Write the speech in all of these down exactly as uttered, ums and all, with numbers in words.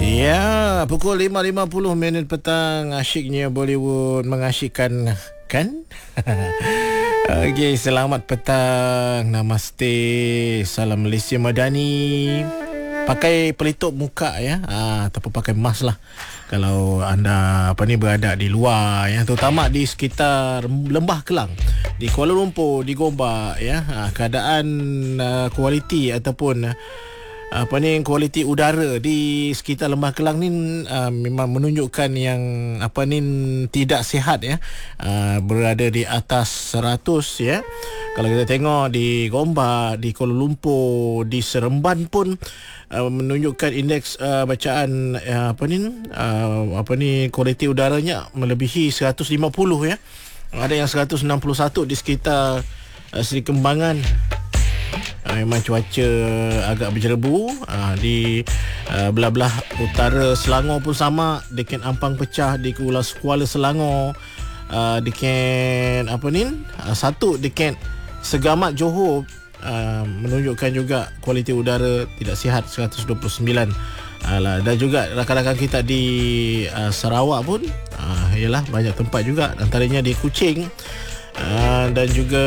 Ya, pukul lima lima puluh minit petang, asyiknya Bollywood mengasyikkan, kan? Okey, selamat petang. Namaste. Salam Malaysia Madani. Pakai pelitup muka ya, ah, ataupun pakai mask lah kalau anda apa ni berada di luar ya, terutama di sekitar Lembah Kelang, di Kuala Lumpur, di Gombak ya. Ah, keadaan uh, kualiti ataupun uh, apa ni kualiti udara di sekitar Lembah Kelang ni uh, memang menunjukkan yang apa ni tidak sihat ya, uh, berada di atas seratus ya. Kalau kita tengok di Gombak, di Kuala Lumpur, di Seremban pun uh, menunjukkan indeks uh, bacaan uh, apa ni uh, apa ni kualiti udaranya melebihi seratus lima puluh ya. Ada yang seratus enam puluh satu di sekitar uh, Seri Kembangan. Uh, memang cuaca agak berjerebu. uh, Di uh, belah-belah utara Selangor pun sama. Di Ken Ampang Pecah, di Kuala, Kuala Selangor, uh, di Ken apa ni uh, satu di Ken Segamat Johor, uh, menunjukkan juga kualiti udara tidak sihat seratus dua puluh sembilan. uh, Dan juga rakan-rakan kita di uh, Sarawak pun uh, ialah banyak tempat juga, antaranya di Kuching, uh, dan juga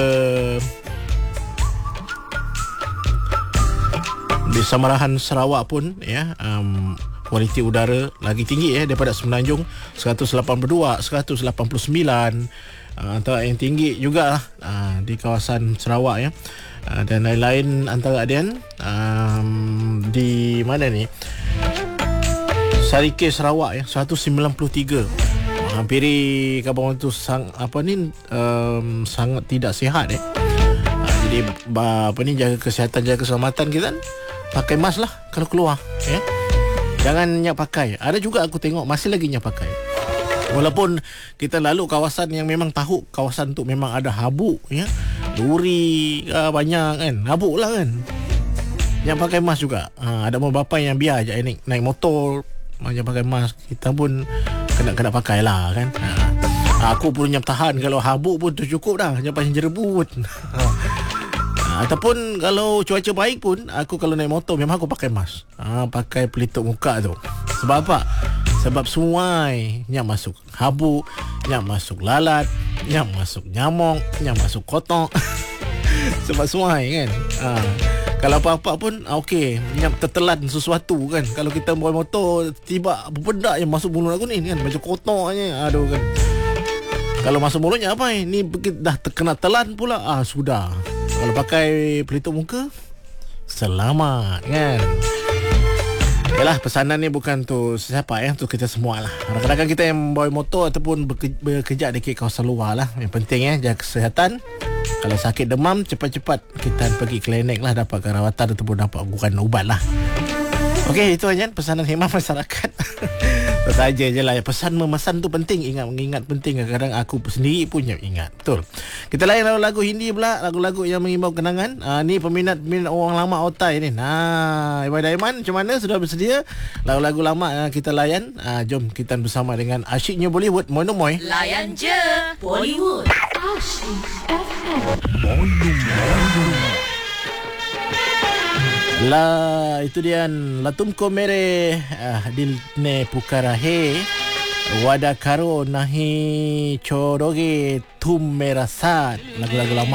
di Samarahan Sarawak pun ya, um, kualiti udara lagi tinggi ya daripada Semenanjung, seratus lapan puluh dua, seratus lapan puluh sembilan, uh, antara yang tinggi juga uh, di kawasan Sarawak ya. Uh, dan lain-lain antara adian um, di mana ni, Sarike Sarawak ya, seratus sembilan puluh tiga. uh, hampiri kabar itu sang, apa ni um, sangat tidak sihat eh. uh, jadi apa ni jaga kesihatan, jaga keselamatan kita, pakai mask lah kalau keluar ya. Jangan nyak pakai. Ada juga aku tengok masih lagi nyak pakai. Walaupun kita lalu kawasan yang memang tahu kawasan tu memang ada habuk ya. Duri uh, banyak kan. Habuk lah kan. Nyak pakai mask juga. Ha, ada beberapa yang biar je naik, naik motor macam pakai mask. Kita pun kena kena pakai lah kan. Ha, aku pun nyak tahan kalau habuk pun tu cukup dah. Nyak pasang jerebut. Ataupun kalau cuaca baik pun, aku kalau naik motor memang aku pakai mask. ha, Pakai pelitup muka tu. Sebab apa? Sebab sungai nyak masuk habuk, nyak masuk lalat, nyak masuk nyamuk, nyak masuk kotor. Sebab sungai kan. ha, Kalau apa-apa pun okey, nyak tertelan sesuatu kan. Kalau kita bawa motor, tiba bedak yang masuk mulut aku ni kan, macam kotornya. Aduh kan. Kalau masuk mulutnya apa ni, dah terkena telan pula. Ah sudah. Kalau pakai pelitup muka, selamat kan. Yalah, pesanan ni bukan tu siapa ya, tu kita semua lah. Rakan-rakan kita yang bawa motor ataupun berke- bekerja di kawasan luar lah. Yang penting ya, jaga kesihatan. Kalau sakit demam, cepat-cepat kita pergi klinik lah, dapatkan rawatan ataupun dapat bukan ubat lah. Okey, itu aja pesanan khemah masyarakat. Saja je lah. Pesan memesan tu penting. Ingat mengingat penting. Kadang-kadang aku sendiri pun ingat. Betul. Kita layan lagu-lagu Hindi pula. Lagu-lagu yang mengimbau kenangan. uh, Ni peminat-peminat orang lama otai ni. Nah, Iwan Daiman macam mana? Sudah bersedia? Lagu-lagu lama uh, kita layan. uh, Jom kita bersama dengan Asyiknya Bollywood. Mono Moy. Layan je Bollywood. Asyik F M. La itu dia la tumko mere uh, dil ne pukara he wada karo nahi choroge tum mera sat. Lagu-lagu lama